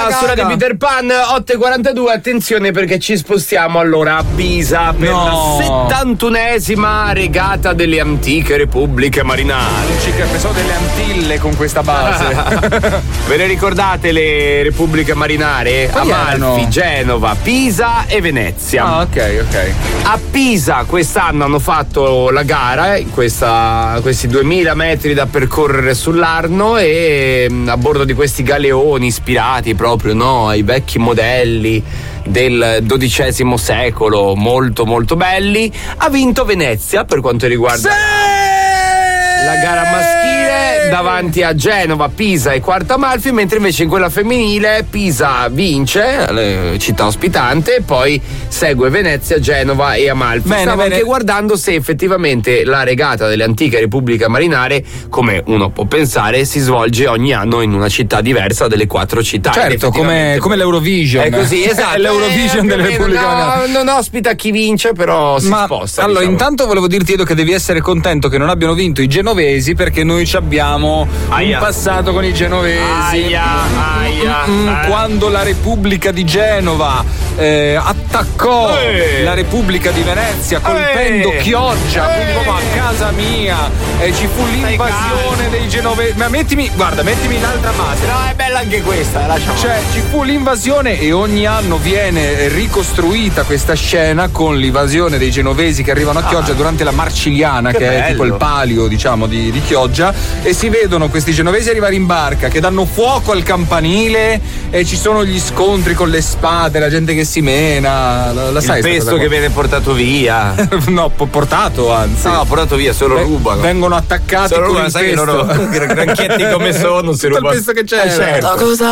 la storia di Peter Pan. 8:42, attenzione perché ci spostiamo allora a Pisa per la 71esima regata delle antiche repubbliche marinare. Non ci pensavo delle Antille con questa base. Ve le ricordate le repubbliche marinare? Quali Amalfi, erano? Genova, Pisa e Venezia. Ah, ok. A Pisa quest'anno hanno fatto la gara in questi 2000 metri da percorrere sull'Arno e a bordo di questi galeoni ispirati proprio ai vecchi modelli del XII secolo, molto molto belli, ha vinto Venezia per quanto riguarda la gara maschile davanti a Genova, Pisa e Quarto Amalfi, mentre invece in quella femminile Pisa vince, città ospitante, e poi segue Venezia, Genova e Amalfi. Stavo anche guardando se effettivamente la regata delle antiche repubbliche marinare, come uno può pensare, si svolge ogni anno in una città diversa delle 4 città. Certo, come l'Eurovision. È così, esatto. L'Eurovision delle repubbliche marinare. Non ospita chi vince, però si sposta. Allora, diciamo. Intanto volevo dirti, Edo, che devi essere contento che non abbiano vinto i genovesi, perché noi ci abbiamo un passato con i genovesi. Quando la Repubblica di Genova attaccò la Repubblica di Venezia colpendo Chioggia, quindi proprio a casa mia, ci fu l'invasione dei genovesi. Ma mettimi l'altra base. No, è bella anche questa, lasciamo. Cioè, ci fu l'invasione e ogni anno viene ricostruita questa scena con l'invasione dei genovesi che arrivano a Chioggia durante la Marciliana, che è tipo il palio, diciamo, di Chioggia, e si vedono questi genovesi arrivare in barca che danno fuoco al campanile e ci sono gli scontri con le spade, la gente che si mena, la sai, il pesto che viene portato via. No, portato anzi. No, portato via, solo rubano. Vengono attaccati solo con rubano, il sai pesto. che loro granchietti come sono si tutto rubano. il pesto che c'è. Certo. Cosa